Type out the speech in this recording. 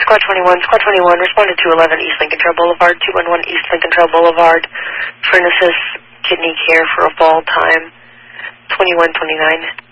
Squad 21. Squad 21, responded to 211 East Lincoln Trail Boulevard, 211 East Lincoln Trail Boulevard, for an assist kidney care for a fall time, 2129.